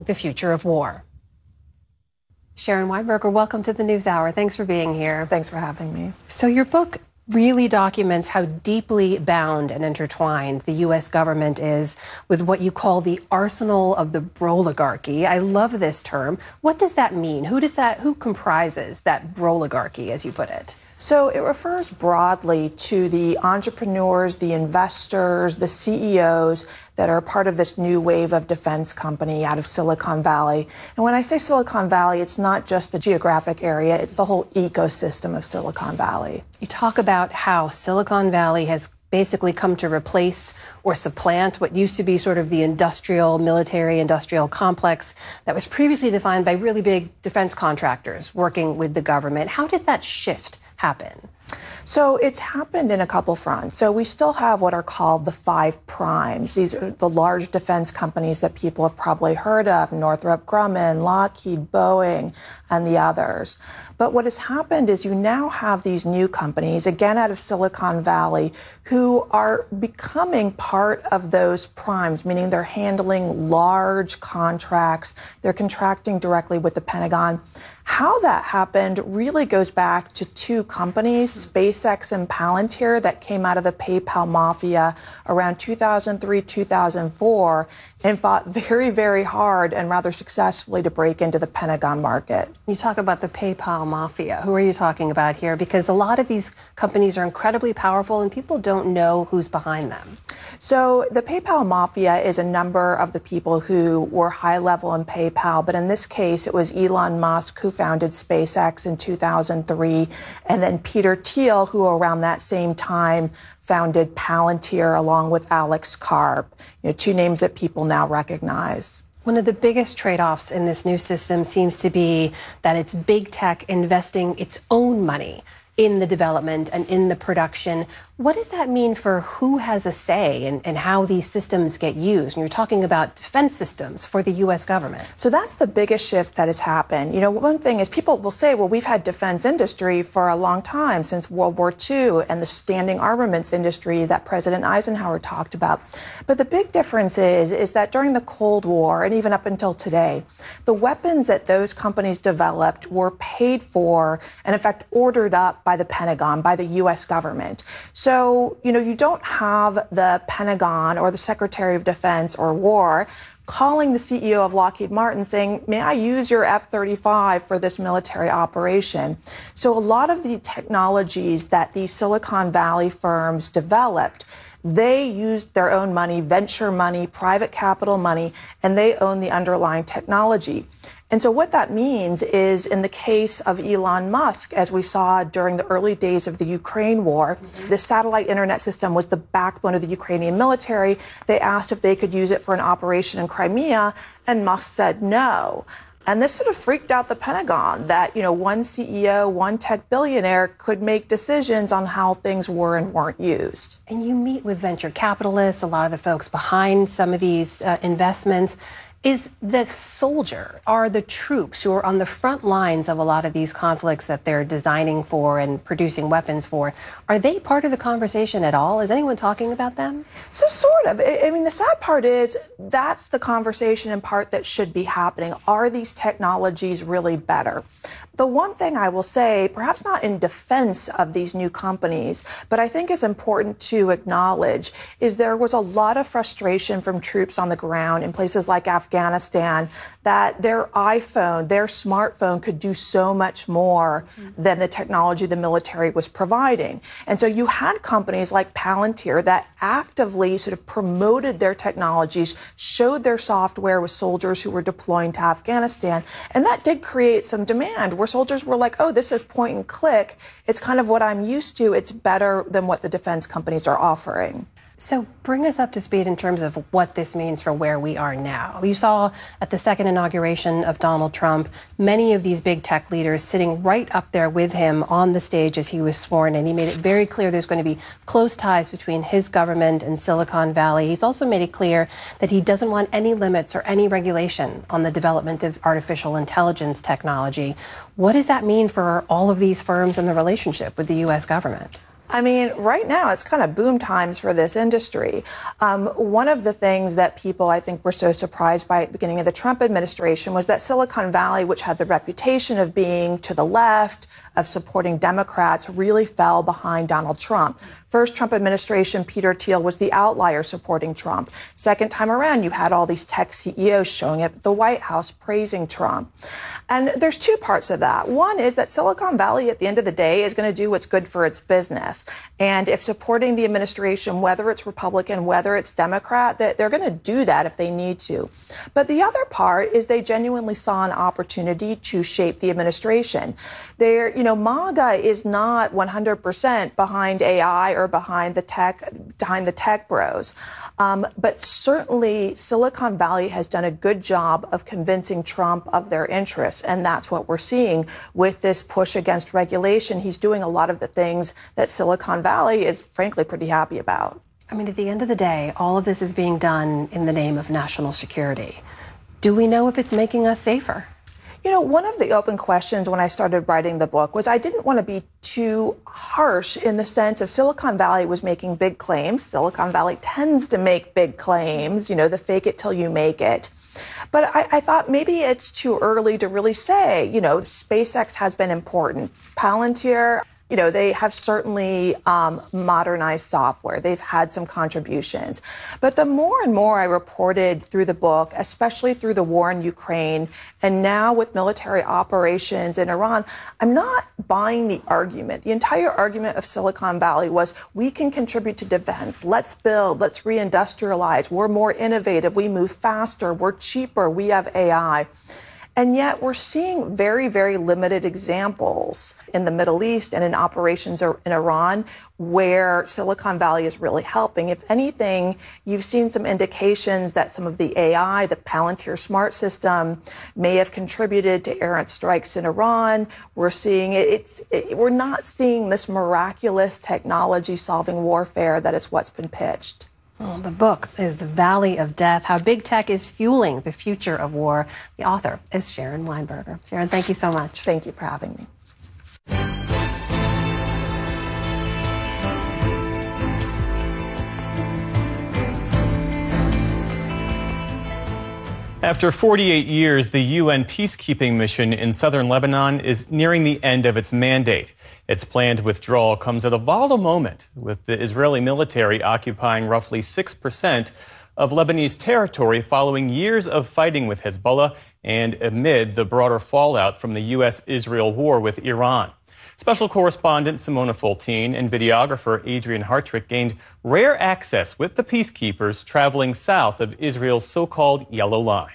The future of war. Sharon Weinberger, welcome to the NewsHour. Thanks for being here. Thanks for having me. So your book really documents how deeply bound and intertwined the U.S. government is with what you call the arsenal of the broligarchy. I love this term. What does that mean? Who comprises that broligarchy, as you put it? So it refers broadly to the entrepreneurs, the investors, the CEOs that are part of this new wave of defense company out of Silicon Valley. And when I say Silicon Valley, it's not just the geographic area, it's the whole ecosystem of Silicon Valley. You talk about how Silicon Valley has basically come to replace or supplant what used to be sort of the military-industrial complex that was previously defined by really big defense contractors working with the government. How did that shift happen? So it's happened in a couple fronts. So we still have what are called the five primes. These are the large defense companies that people have probably heard of: Northrop Grumman, Lockheed, Boeing, and the others. But what has happened is you now have these new companies, again out of Silicon Valley, who are becoming part of those primes, meaning they're handling large contracts. They're contracting directly with the Pentagon. How that happened really goes back to two companies, SpaceX and Palantir, that came out of the PayPal mafia around 2003, 2004, and fought very, very hard and rather successfully to break into the Pentagon market. You talk about the PayPal mafia. Who are you talking about here? Because a lot of these companies are incredibly powerful and people don't know who's behind them. So the PayPal mafia is a number of the people who were high level in PayPal, but in this case, it was Elon Musk who founded SpaceX in 2003, and then Peter Thiel, who around that same time founded Palantir along with Alex Karp, two names that people now recognize. One of the biggest trade-offs in this new system seems to be that it's big tech investing its own money in the development and in the production. What does that mean for who has a say in how these systems get used? And you're talking about defense systems for the U.S. government. So that's the biggest shift that has happened. One thing is people will say, well, we've had defense industry for a long time, since World War II and the standing armaments industry that President Eisenhower talked about. But the big difference is that during the Cold War and even up until today, the weapons that those companies developed were paid for and, in fact, ordered up by the Pentagon, by the U.S. government. So, you don't have the Pentagon or the Secretary of Defense or War calling the CEO of Lockheed Martin saying, may I use your F-35 for this military operation? So a lot of the technologies that these Silicon Valley firms developed, they used their own money, venture money, private capital money, and they own the underlying technology. And so what that means is, in the case of Elon Musk, as we saw during the early days of the Ukraine war, the satellite internet system was the backbone of the Ukrainian military. They asked if they could use it for an operation in Crimea, and Musk said no. And this sort of freaked out the Pentagon that, one CEO, one tech billionaire could make decisions on how things were and weren't used. And you meet with venture capitalists, a lot of the folks behind some of these investments. Is the soldier, are the troops who are on the front lines of a lot of these conflicts that they're designing for and producing weapons for, are they part of the conversation at all? Is anyone talking about them? So sort of. The sad part is that's the conversation in part that should be happening. Are these technologies really better? The one thing I will say, perhaps not in defense of these new companies, but I think is important to acknowledge, is there was a lot of frustration from troops on the ground in places like Afghanistan that their iPhone, their smartphone could do so much more than the technology the military was providing. And so you had companies like Palantir that actively sort of promoted their technologies, showed their software with soldiers who were deploying to Afghanistan. And that did create some demand where soldiers were like, oh, this is point and click. It's kind of what I'm used to. It's better than what the defense companies are offering. So bring us up to speed in terms of what this means for where we are now. You saw at the second inauguration of Donald Trump, many of these big tech leaders sitting right up there with him on the stage as he was sworn in. He made it very clear there's going to be close ties between his government and Silicon Valley. He's also made it clear that he doesn't want any limits or any regulation on the development of artificial intelligence technology. What does that mean for all of these firms and the relationship with the U.S. government? I mean, right now it's kind of boom times for this industry. One of the things that people, I think, were so surprised by at the beginning of the Trump administration was that Silicon Valley, which had the reputation of being to the left, of supporting Democrats, really fell behind Donald Trump. First Trump administration, Peter Thiel was the outlier supporting Trump. Second time around, you had all these tech CEOs showing up at the White House praising Trump. And there's two parts of that. One is that Silicon Valley, at the end of the day, is going to do what's good for its business. And if supporting the administration, whether it's Republican, whether it's Democrat, that they're going to do that if they need to. But the other part is they genuinely saw an opportunity to shape the administration. MAGA is not 100% behind AI or behind the tech bros. But certainly Silicon Valley has done a good job of convincing Trump of their interests. And that's what we're seeing with this push against regulation. He's doing a lot of the things that Silicon Valley is frankly pretty happy about. I mean, at the end of the day, all of this is being done in the name of national security. Do we know if it's making us safer? One of the open questions when I started writing the book was I didn't want to be too harsh in the sense of Silicon Valley was making big claims. Silicon Valley tends to make big claims, the fake it till you make it. But I thought maybe it's too early to really say, SpaceX has been important. Palantir, they have certainly modernized software. They've had some contributions. But the more and more I reported through the book, especially through the war in Ukraine, and now with military operations in Iran, I'm not buying the argument. The entire argument of Silicon Valley was we can contribute to defense. Let's build. Let's reindustrialize. We're more innovative. We move faster. We're cheaper. We have AI. And yet we're seeing very, very limited examples in the Middle East and in operations in Iran where Silicon Valley is really helping. If anything, you've seen some indications that some of the AI, the Palantir Smart System, may have contributed to errant strikes in Iran. We're seeing we're not seeing this miraculous technology solving warfare that is what's been pitched. Well, the book is The Valley of Death, How Big Tech is Fueling the Future of War. The author is Sharon Weinberger. Sharon, thank you so much. Thank you for having me. After 48 years, the UN peacekeeping mission in southern Lebanon is nearing the end of its mandate. Its planned withdrawal comes at a volatile moment, with the Israeli military occupying roughly 6% of Lebanese territory following years of fighting with Hezbollah and amid the broader fallout from the U.S.-Israel war with Iran. Special correspondent Simona Foltine and videographer Adrian Hartrick gained rare access with the peacekeepers traveling south of Israel's so-called Yellow Line.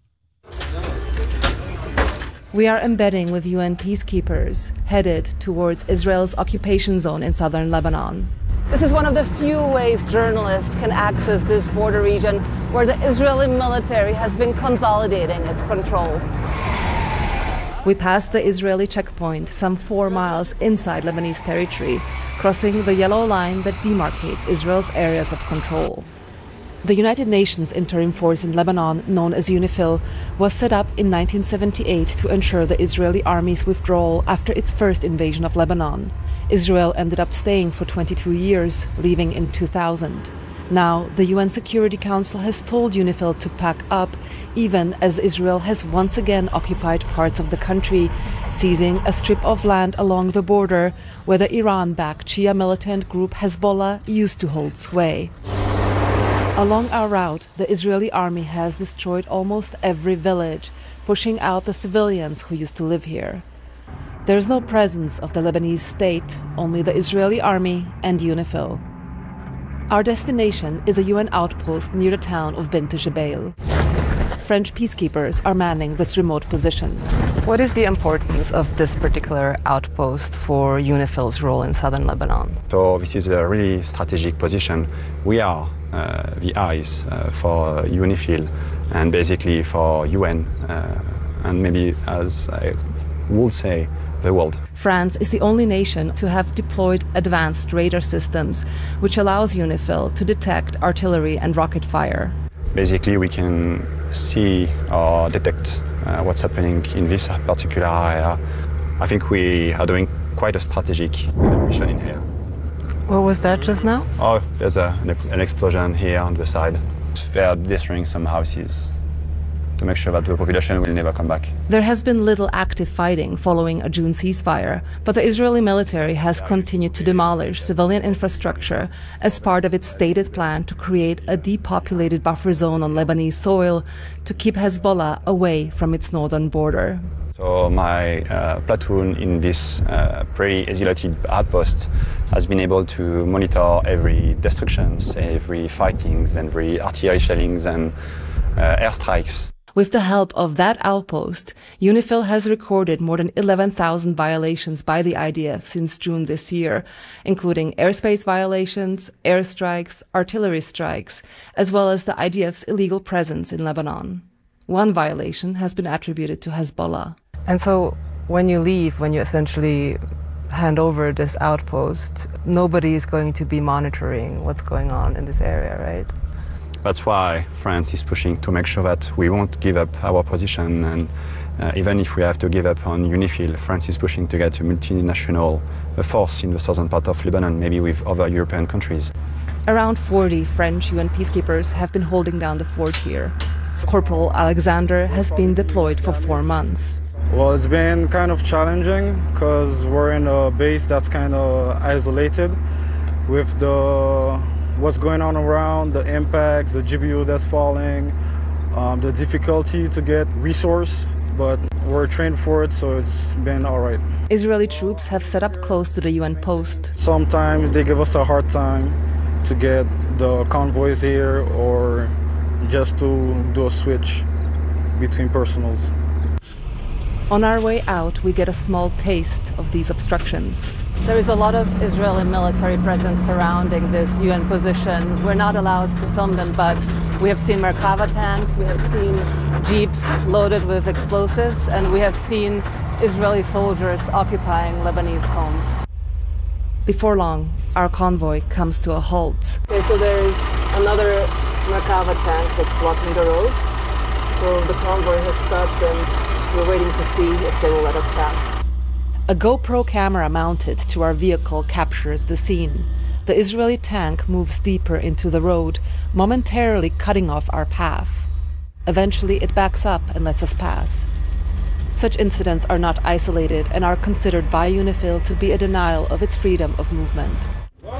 We are embedding with UN peacekeepers headed towards Israel's occupation zone in southern Lebanon. This is one of the few ways journalists can access this border region where the Israeli military has been consolidating its control. We passed the Israeli checkpoint some 4 miles inside Lebanese territory, crossing the yellow line that demarcates Israel's areas of control. The United Nations interim force in Lebanon, known as UNIFIL, was set up in 1978 to ensure the Israeli army's withdrawal after its first invasion of Lebanon. Israel ended up staying for 22 years, leaving in 2000. Now, the UN Security Council has told UNIFIL to pack up, even as Israel has once again occupied parts of the country, seizing a strip of land along the border where the Iran-backed Shia militant group Hezbollah used to hold sway. Along our route, the Israeli army has destroyed almost every village, pushing out the civilians who used to live here. There is no presence of the Lebanese state, only the Israeli army and UNIFIL. Our destination is a UN outpost near the town of Bint Jbeil. French peacekeepers are manning this remote position. What is the importance of this particular outpost for UNIFIL's role in southern Lebanon? So this is a really strategic position. We are the eyes for UNIFIL and basically for UN and maybe, as I would say, the world. France is the only nation to have deployed advanced radar systems, which allows UNIFIL to detect artillery and rocket fire. Basically, we can see or detect what's happening in this particular area. I think we are doing quite a strategic mission in here. What was that just now? Oh, there's an explosion here on the side. They are destroying some houses to make sure that the population will never come back. There has been little active fighting following a June ceasefire, but the Israeli military has continued to demolish civilian infrastructure as part of its stated plan to create a depopulated buffer zone on Lebanese soil to keep Hezbollah away from its northern border. So my platoon in this pretty isolated outpost has been able to monitor every destructions, every fightings, every artillery shellings and airstrikes. With the help of that outpost, UNIFIL has recorded more than 11,000 violations by the IDF since June this year, including airspace violations, airstrikes, artillery strikes, as well as the IDF's illegal presence in Lebanon. One violation has been attributed to Hezbollah. And so when you leave, when you essentially hand over this outpost, nobody is going to be monitoring what's going on in this area, right? That's why France is pushing to make sure that we won't give up our position, and even if we have to give up on UNIFIL, France is pushing to get a multinational force in the southern part of Lebanon, maybe with other European countries. Around 40 French UN peacekeepers have been holding down the fort here. Corporal Alexander has been deployed for 4 months. Well, it's been kind of challenging because we're in a base that's kind of isolated with what's going on around, the impacts, the GBU that's falling, the difficulty to get resource, but we're trained for it, so it's been all right. Israeli troops have set up close to the UN post. Sometimes they give us a hard time to get the convoys here or just to do a switch between personals. On our way out, we get a small taste of these obstructions. There is a lot of Israeli military presence surrounding this UN position. We're not allowed to film them, but we have seen Merkava tanks, we have seen jeeps loaded with explosives, and we have seen Israeli soldiers occupying Lebanese homes. Before long, our convoy comes to a halt. Okay, so there is another Merkava tank that's blocking the road. So the convoy has stopped and we're waiting to see if they will let us pass. A GoPro camera mounted to our vehicle captures the scene. The Israeli tank moves deeper into the road, momentarily cutting off our path. Eventually, it backs up and lets us pass. Such incidents are not isolated and are considered by UNIFIL to be a denial of its freedom of movement.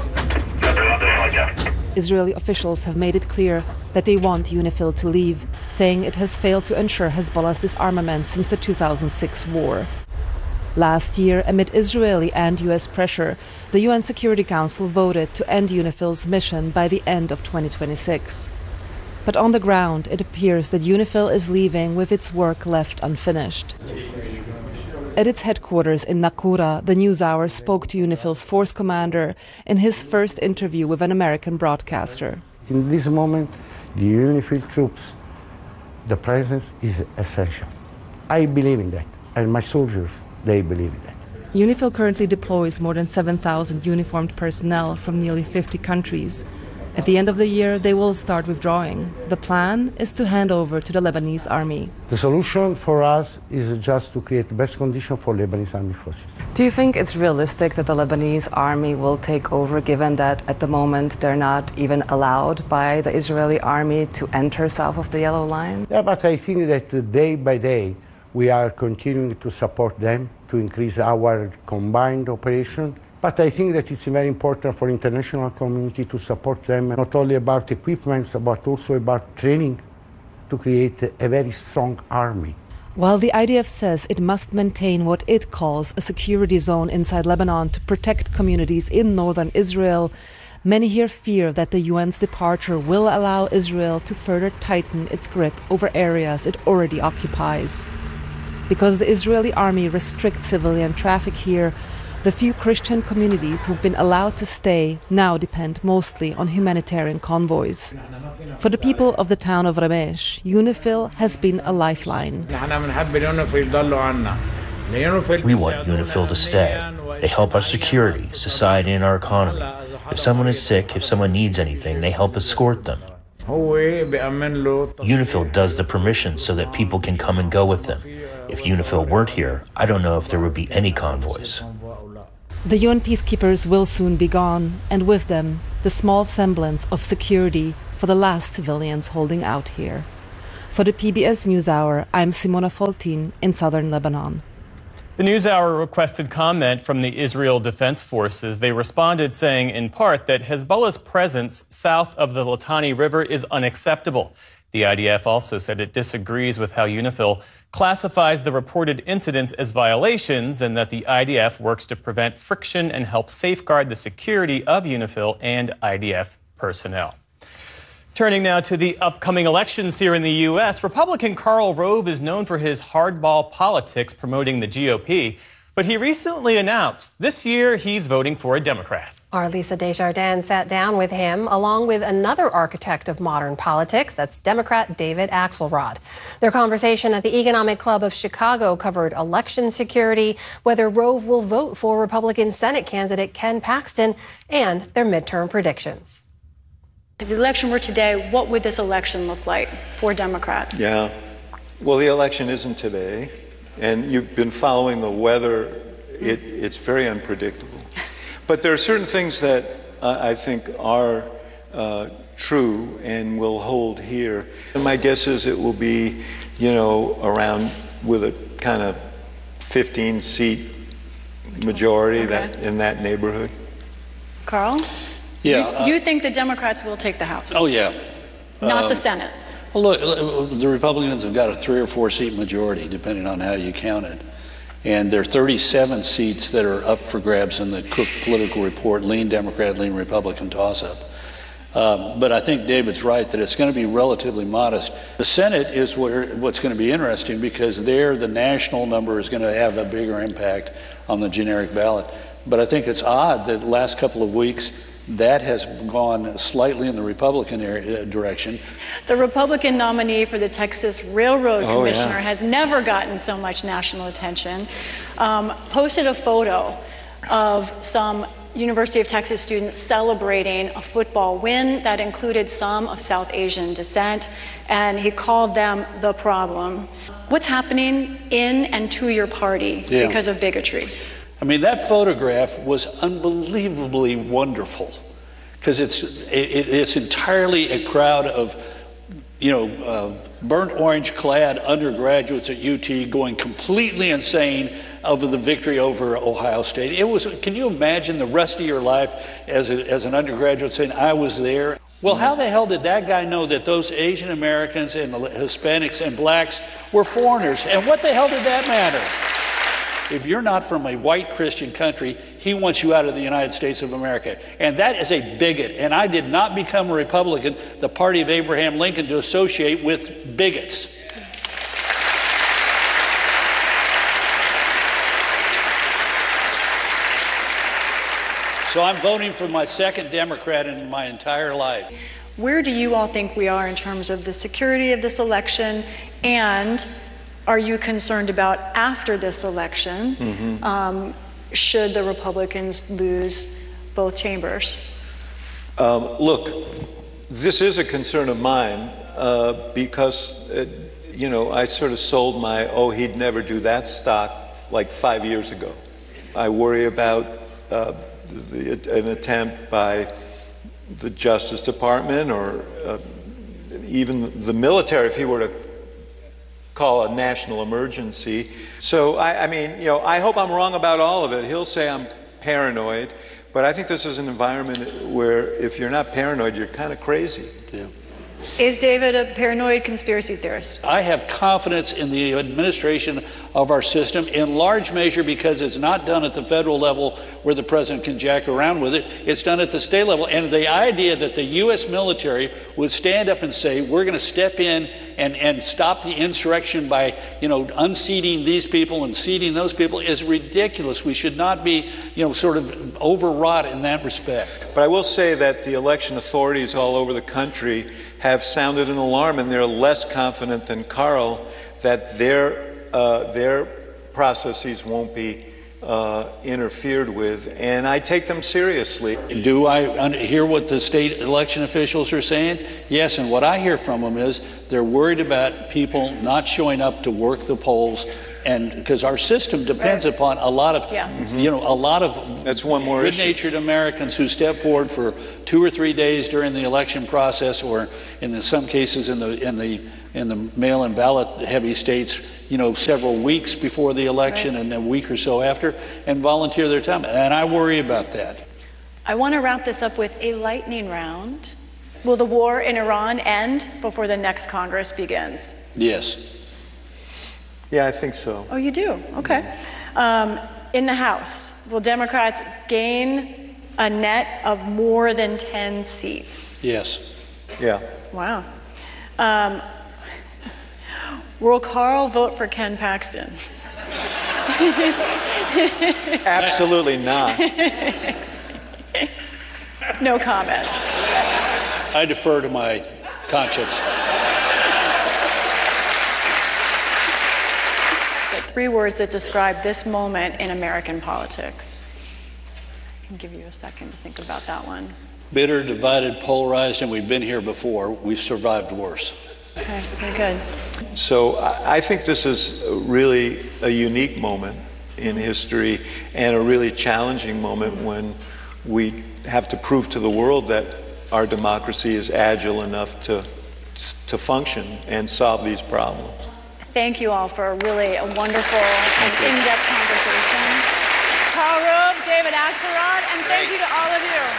Israeli officials have made it clear that they want UNIFIL to leave, saying it has failed to ensure Hezbollah's disarmament since the 2006 war. Last year, amid Israeli and US pressure, the UN Security Council voted to end UNIFIL's mission by the end of 2026. But on the ground, it appears that UNIFIL is leaving with its work left unfinished. At its headquarters in Nakura, the NewsHour spoke to UNIFIL's force commander in his first interview with an American broadcaster. In this moment, the UNIFIL troops, the presence is essential. I believe in that, and my soldiers, they believe in that. UNIFIL currently deploys more than 7,000 uniformed personnel from nearly 50 countries. At the end of the year, they will start withdrawing. The plan is to hand over to the Lebanese army. The solution for us is just to create the best condition for Lebanese army forces. Do you think it's realistic that the Lebanese army will take over, given that at the moment they're not even allowed by the Israeli army to enter south of the Yellow Line? Yeah, but I think that day by day, we are continuing to support them to increase our combined operation. But I think that it's very important for international community to support them, not only about equipment, but also about training to create a very strong army. While the IDF says it must maintain what it calls a security zone inside Lebanon to protect communities in northern Israel, many here fear that the UN's departure will allow Israel to further tighten its grip over areas it already occupies. Because the Israeli army restricts civilian traffic here, the few Christian communities who've been allowed to stay now depend mostly on humanitarian convoys. For the people of the town of Ramesh, UNIFIL has been a lifeline. We want UNIFIL to stay. They help our security, society, and our economy. If someone is sick, if someone needs anything, they help escort them. UNIFIL does the permissions so that people can come and go with them. If UNIFIL weren't here, I don't know if there would be any convoys. The UN peacekeepers will soon be gone, and with them, the small semblance of security for the last civilians holding out here. For the PBS NewsHour, I'm Simona Foltin in southern Lebanon. The NewsHour requested comment from the Israel Defense Forces. They responded saying, in part, that Hezbollah's presence south of the Litani River is unacceptable. The IDF also said it disagrees with how UNIFIL classifies the reported incidents as violations and that the IDF works to prevent friction and help safeguard the security of UNIFIL and IDF personnel. Turning now to the upcoming elections here in the U.S., Republican Karl Rove is known for his hardball politics promoting the GOP, but he recently announced this year he's voting for a Democrat. Our Lisa Desjardins sat down with him, along with another architect of modern politics, that's Democrat David Axelrod. Their conversation at the Economic Club of Chicago covered election security, whether Rove will vote for Republican Senate candidate Ken Paxton, and their midterm predictions. If the election were today, what would this election look like for Democrats? Yeah, well, the election isn't today, and you've been following the weather. It's very unpredictable. But there are certain things that I think are true and will hold here. And my guess is it will be, around with a kind of 15-seat majority in that neighborhood. Carl? Yeah. You think the Democrats will take the House? Oh, yeah. Not the Senate? Well, look, the Republicans have got a 3 or 4 seat majority, depending on how you count it. And there are 37 seats that are up for grabs in the Cook Political Report, lean Democrat, lean Republican toss-up. But I think David's right that it's going to be relatively modest. The Senate is what's going to be interesting because there the national number is going to have a bigger impact on the generic ballot. But I think it's odd that the last couple of weeks that has gone slightly in the Republican direction. The Republican nominee for the Texas Railroad Commissioner has never gotten so much national attention. Posted a photo of some University of Texas students celebrating a football win that included some of South Asian descent, and he called them the problem. What's happening in and to your party because of bigotry? I mean, that photograph was unbelievably wonderful because it's entirely a crowd of, burnt orange clad undergraduates at UT going completely insane over the victory over Ohio State. Can you imagine the rest of your life as an undergraduate saying, I was there? Well, how the hell did that guy know that those Asian Americans and Hispanics and blacks were foreigners? And what the hell did that matter? If you're not from a white Christian country, he wants you out of the United States of America. And that is a bigot. And I did not become a Republican, the party of Abraham Lincoln, to associate with bigots. So I'm voting for my second Democrat in my entire life. Where do you all think we are in terms of the security of this election, and are you concerned about after this election, should the Republicans lose both chambers? Look, this is a concern of mine because, I sort of sold my, he'd never do that stock like 5 years ago. I worry about an attempt by the Justice Department or even the military if he were to call a national emergency. So, I hope I'm wrong about all of it. He'll say I'm paranoid, but I think this is an environment where if you're not paranoid, you're kind of crazy. Yeah. Is David a paranoid conspiracy theorist? I have confidence in the administration of our system in large measure because it's not done at the federal level where the president can jack around with it. It's done at the state level. And the idea that the U.S. military would stand up and say, we're going to step in and stop the insurrection by, unseating these people and seating those people is ridiculous. We should not be, sort of overwrought in that respect. But I will say that the election authorities all over the country have sounded an alarm, and they're less confident than Carl that their processes won't be interfered with, and I take them seriously. Do I hear what the state election officials are saying? Yes, and what I hear from them is they're worried about people not showing up to work the polls, and because our system depends upon a lot of, you know, a lot of that's one more good-natured Americans who step forward for 2 or 3 days during the election process, or in some cases in the mail-in ballot heavy states, you know, several weeks before the election and a week or so after, and volunteer their time. And I worry about that. I want to wrap this up with a lightning round. Will the war in Iran end before the next Congress begins? Yes. Yeah, I think so. Oh, you do? Okay. In the House, will Democrats gain a net of more than 10 seats? Yes. Yeah. Wow. Will Carl vote for Ken Paxton? Absolutely not. No comment. I defer to my conscience. 3 words that describe this moment in American politics. I can give you a second to think about that one. Bitter, divided, polarized, and we've been here before. We've survived worse. Okay, very good. So I think this is really a unique moment in history, and a really challenging moment when we have to prove to the world that our democracy is agile enough to function and solve these problems. Thank you all for really a wonderful and in-depth conversation. Carl Rove, David Axelrod, and thank you to all of you.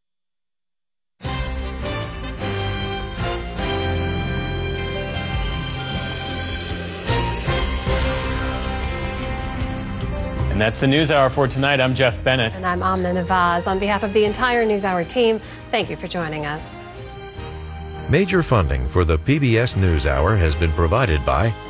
And that's the NewsHour for tonight. I'm Jeff Bennett. And I'm Amna Nawaz. On behalf of the entire NewsHour team, thank you for joining us. Major funding for the PBS NewsHour has been provided by